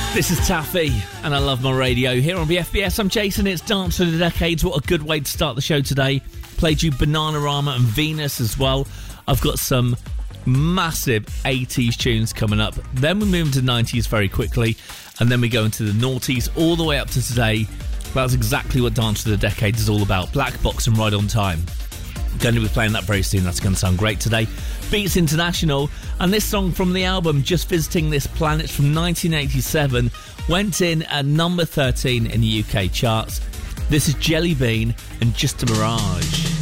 This is Taffy, and I love my radio. Here on BFBS, I'm Jason. It's Dance for the Decades. What a good way to start the show today. Played you Bananarama and Venus as well. I've got some massive 80s tunes coming up. Then we move into 90s very quickly, and then we go into the noughties all the way up to today. That's exactly what Dance for the Decades is all about. Black Box and Right on Time. Going to be playing that very soon. That's going to sound great today. Beats International, and this song from the album Just Visiting This Planet from 1987 went in at number 13 in the UK charts. This is Jelly Bean and Just a Mirage.